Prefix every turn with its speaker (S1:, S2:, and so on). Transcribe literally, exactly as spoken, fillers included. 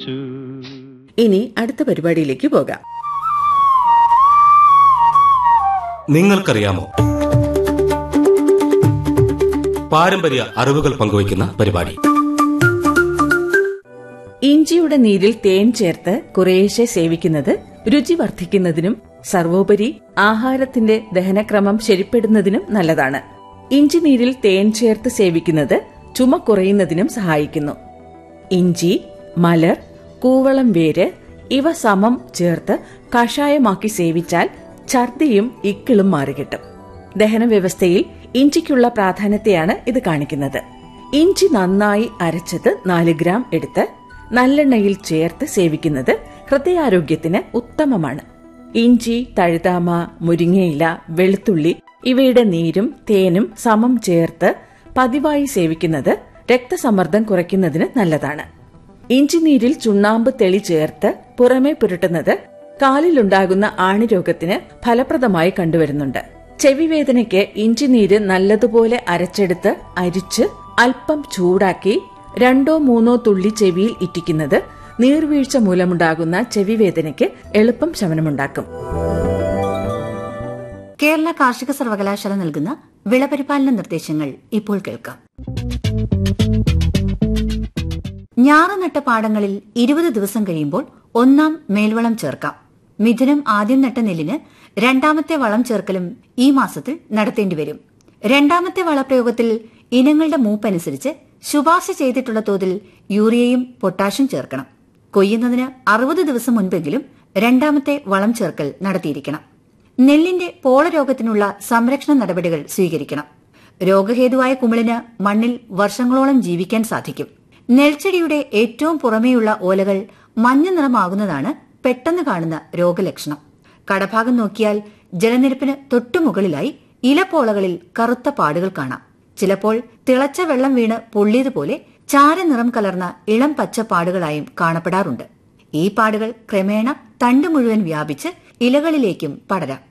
S1: ഇനി അടുത്ത പരിപാടിയിലേക്ക് പോകാം.
S2: നിങ്ങൾക്കറിയാമോ? പാരമ്പര്യ അറിവുകൾ പങ്കുവയ്ക്കുന്ന പരിപാടി.
S1: ഇഞ്ചിയുടെ നീരിൽ തേൻ ചേർത്ത് കുറേശ്ശെ സേവിക്കുന്നത് രുചി വർദ്ധിക്കുന്നതിനും സർവോപരി ആഹാരത്തിന്റെ ദഹനക്രമം ശരിപ്പെടുന്നതിനും നല്ലതാണ്. ഇഞ്ചി നീരിൽ തേൻ ചേർത്ത് സേവിക്കുന്നത് ചുമ കുറയുന്നതിനും സഹായിക്കുന്നു. ഇഞ്ചി, മലർ, കൂവളം വേര് ഇവ സമം ചേർത്ത് കഷായമാക്കി സേവിച്ചാൽ ഛർദിയും ഇക്കിളും മാറികിട്ടും. ദഹന വ്യവസ്ഥയിൽ ഇഞ്ചിക്കുള്ള പ്രാധാന്യത്തെയാണ് ഇത് കാണിക്കുന്നത്. ഇഞ്ചി നന്നായി അരച്ചത് നാല് ഗ്രാം എടുത്ത് നല്ലെണ്ണയിൽ ചേർത്ത് സേവിക്കുന്നത് ഹൃദയാരോഗ്യത്തിന് ഉത്തമമാണ്. ഇഞ്ചി, തഴുതാമ, മുരിങ്ങയില, വെളുത്തുള്ളി ഇവയുടെ നീരും തേനും സമം ചേർത്ത് പതിവായി സേവിക്കുന്നത് രക്തസമ്മർദ്ദം കുറയ്ക്കുന്നതിന് നല്ലതാണ്. ഇഞ്ചിനീരിൽ ചുണ്ണാമ്പ് തെളി ചേർത്ത് പുറമേ പുരട്ടുന്നത് കാലിലുണ്ടാകുന്ന ആണിരോഗത്തിന് ഫലപ്രദമായി കണ്ടുവരുന്നുണ്ട്. ചെവിവേദനയ്ക്ക് ഇഞ്ചിനീര് നല്ലതുപോലെ അരച്ചെടുത്ത് അരിച്ച് അല്പം ചൂടാക്കി രണ്ടോ മൂന്നോ തുള്ളി ചെവിയിൽ ഇറ്റിക്കുന്നത് നീർവീഴ്ച മൂലമുണ്ടാകുന്ന ചെവിവേദനയ്ക്ക് എളുപ്പം ശമനമുണ്ടാക്കും.
S3: കേരള കാർഷിക സർവകലാശാല നൽകുന്ന വിളപരിപാലന നിർദ്ദേശങ്ങൾ ഇപ്പോൾ കേൾക്കാം. ഞാറ് നട്ട പാടങ്ങളിൽ ഇരുപത് ദിവസം കഴിയുമ്പോൾ ഒന്നാം മേൽവളം ചേർക്കാം. മിഥുനം ആദ്യം നട്ട നെല്ലിന് രണ്ടാമത്തെ വളം ചേർക്കലും ഈ മാസത്തിൽ നടത്തേണ്ടി വരും. രണ്ടാമത്തെ വളപ്രയോഗത്തിൽ ഇനങ്ങളുടെ മൂപ്പനുസരിച്ച് ശുപാർശ ചെയ്തിട്ടുള്ള തോതിൽ യൂറിയയും പൊട്ടാഷ്യം ചേർക്കണം. കൊയ്യുന്നതിന് അറുപത് ദിവസം മുൻപെങ്കിലും രണ്ടാമത്തെ വളം ചേർക്കൽ നടത്തിയിരിക്കണം. നെല്ലിന്റെ പോളരോഗത്തിനുള്ള സംരക്ഷണ നടപടികൾ സ്വീകരിക്കണം. രോഗഹേതുവായ കുമിളിന് മണ്ണിൽ വർഷങ്ങളോളം ജീവിക്കാൻ സാധിക്കും. നെൽച്ചെടിയുടെ ഏറ്റവും പുറമേയുള്ള ഓലകൾ മഞ്ഞ നിറമാകുന്നതാണ് പെട്ടെന്ന് കാണുന്ന രോഗലക്ഷണം. കടഭാഗം നോക്കിയാൽ ജലനിരപ്പിന് തൊട്ടുമുകളിലായി ഇലപ്പോളകളിൽ കറുത്ത പാടുകൾ കാണാം. ചിലപ്പോൾ തിളച്ച വെള്ളം വീണ് പൊള്ളിയതുപോലെ ചാരനിറം കലർന്ന ഇളം പച്ച പാടുകളായും കാണപ്പെടാറുണ്ട്. ഈ പാടുകൾ ക്രമേണ തണ്ട് മുഴുവൻ വ്യാപിച്ച് ഇലകളിലേക്കും പടരാം.